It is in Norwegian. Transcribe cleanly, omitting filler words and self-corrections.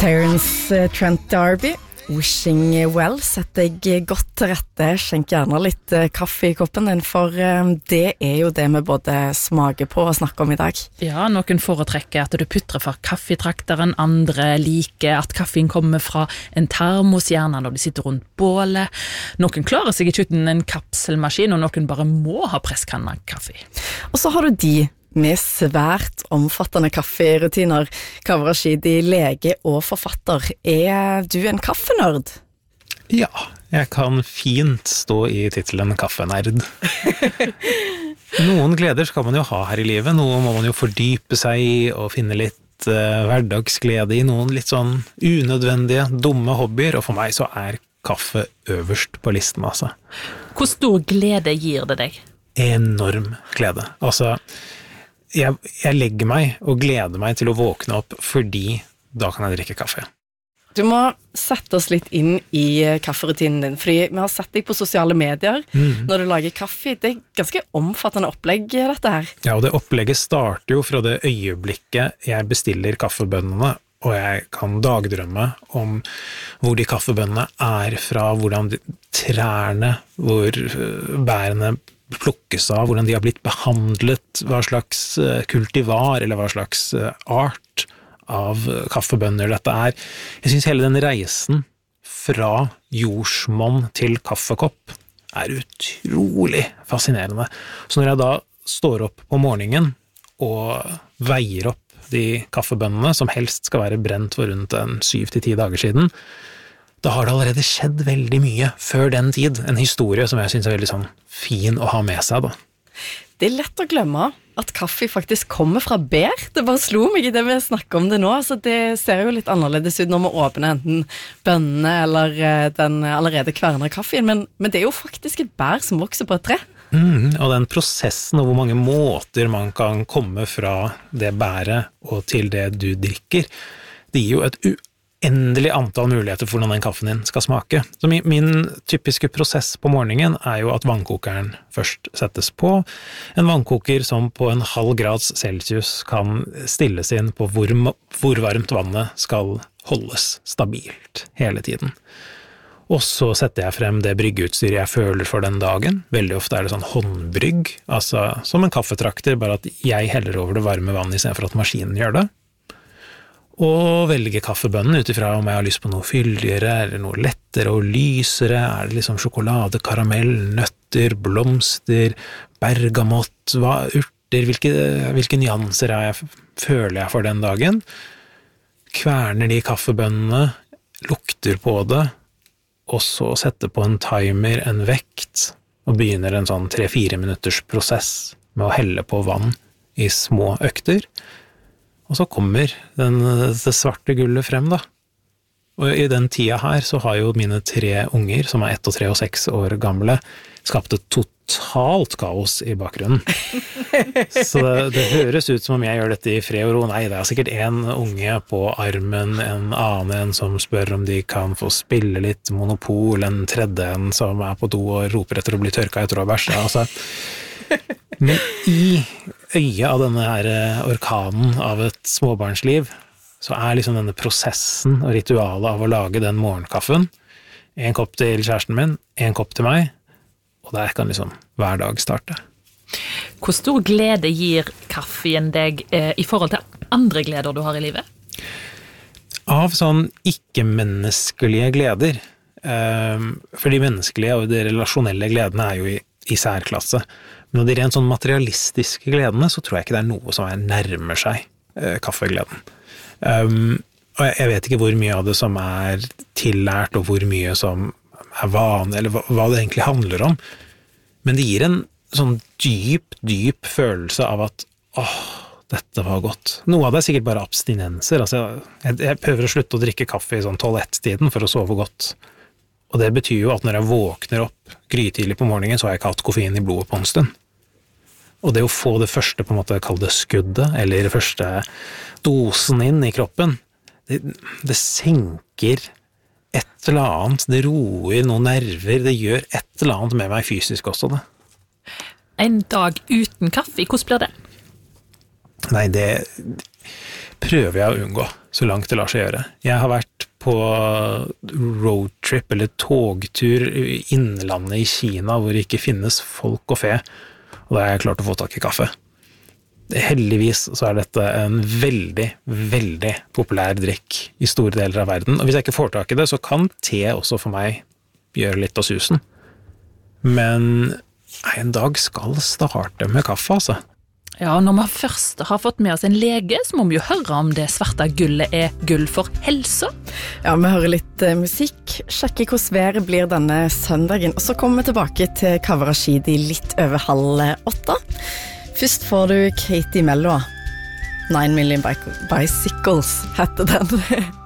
Terence Trent D'Arby, Wishing Well. Sett deg godt til rette, skjenk gjerne litt kaffe I koppen din, for det jo det vi både smaker på og snakker om I dag. Ja, noen foretrekker at du putrer fra kaffetrakteren, andre liker at kaffen kommer fra en termos, gjerne når de sitter rundt bålet. Noen klarer seg ikke uten en kapselmaskin, og noen bare må ha presskanna kaffe. Og så har du de med svært omfattende kafferutiner. Kaveh Rashidi, lege og forfatter. Du en kaffenørd? Ja, jeg kan fint stå I titelen kaffenerd. Noen gleder skal man jo ha her I livet, noe må man jo fordype seg I og finne litt hverdagsglede I, noen litt sånn unødvendige, dumme hobbyer, og for meg så kaffe øverst på listen, altså. Hvor stor glede gir det deg? Enorm glede. Altså, jeg legger meg og gleder meg til å våkne opp, fordi da kan jeg drikke kaffe. Du må sette oss litt inn I kafferutinen din, fordi vi har sett deg på sosiale medier når du lager kaffe. Det ganske omfattende opplegg, dette her. Ja, og det opplegget starter jo fra det øyeblikket jeg bestiller kaffebønnene, og jeg kan dagdrømme om hvor de kaffebønnene fra, hvordan trærne, hvor bærene plukkes av, hvordan de har blitt behandlet, hva slags kultivar eller hva slags art av kaffebønner dette Jeg synes hele den reisen fra jordsmonn til kaffekopp utrolig fascinerende. Så når jeg da står opp på morgenen og veier opp de kaffebønnene, som helst skal være brent for rundt 7-10 dager siden, da har det allerede skjedd veldig mye før den tid. En historie som jeg synes veldig sånn fin å ha med seg, da. Det lett å glemme at kaffe faktisk kommer fra bær. Det bare slo meg I det vi snakker om det nå. Så det ser jo litt annerledes ut når vi åpner enten bønnene eller den allerede kværne kaffen. Men det jo faktisk et bær som vokser på et tre. Og den prosessen og hvor mange måter man kan komme fra det bæret og til det du drikker, det gir jo et uendelig antall muligheter for hvordan den kaffen din skal smake. Så min typiske prosess på morgenen jo at vannkokeren først settes på. En vannkoker som på 0,5 grads Celsius kan stilles inn på hvor varmt vannet skal holdes stabilt hele tiden. Og så setter jeg frem det bryggeutstyret jeg føler for den dagen. Veldig ofte det sånn håndbrygg, altså som en kaffetrakter, bare at jeg heller over det varme vann I stedet for at maskinen gjør det. Og velge kaffebønnen utifra om jeg har lyst på noe fyldigere, eller noe lettere og lysere. Det liksom sjokolade, karamell, nøtter, blomster, bergamott, urter, hvilke nyanser føler jeg for den dagen? Kverner de kaffebønnene, lukter på det, og så setter på en timer, en vekt, og begynner en sånn 3-4 minutters prosess med å helle på vann I små økter. Og så kommer det svarte gullet frem, da. Og I den tida her så har jo mine 3 unger, som 1, 3 og 6 år gamle, skapt et totalt kaos I bakgrunnen. Så det høres ut som om jeg gjør dette I fred og ro. Nei, det sikkert en unge på armen, en annen som spør om de kan få spille litt Monopol, en tredje en som på do og roper etter å bli tørka etter å bæsje. Altså. Men I øyet av denne her orkanen av et småbarnsliv, så liksom denne prosessen og ritualet av å lage den morgenkaffen, en kopp til kjæresten min, en kopp til meg, og der kan liksom hver dag starte. Hvor stor glede gir kaffen deg I forhold til andre gleder du har I livet? Av sånn ikke-menneskelige gleder. For de menneskelige og de relasjonelle gledene jo I særklasse. Men når de rent sånn materialistiske gledene, så tror jeg ikke det noe som nærmer seg kaffegleden. Og jeg vet ikke hvor mye av det som tillært, og hvor mye som vanlig, eller hva det egentlig handler om. Men det gir en sånn dyp følelse av at dette var godt. Noe av det sikkert bare abstinenser. Altså, jeg prøver å slutte å drikke kaffe I sånn 12-1-tiden for å sove godt. Og det betyr jo at når jeg våkner opp grytidlig på morgenen, så har jeg ikke hatt koffein I blodet på en stund. Og det å få det første, på en måte, kall det skuddet, eller det første dosen inn I kroppen, det senker et eller annet, det roer noen nerver, det gjør et eller annet med meg fysisk også, det. En dag uten kaffe, hvordan blir det? Nei, prøver jeg å unngå, så langt det lar seg gjøre. Jeg har vært på roadtrip eller togtur i innlandet i Kina, hvor det ikke finnes folk og fe, og da har jeg klart å få tak i kaffe. Heldigvis så dette en veldig, veldig populær drikk i store deler av verden, og hvis jeg ikke får tak i det, så kan te også for meg gjøre litt av susen. Men en dag skal starte med kaffe, altså. Ja, når vi først har fått med oss en lege, så må vi jo høre om det svarte gullet gull for helsa. Ja, vi hører litt musikk, sjekker hvordan været blir denne søndagen, og så kommer vi tilbake til Kaveh Rashidi litt over 7:30. Først får du Katie Melua. 9 Million Bicycles heter den.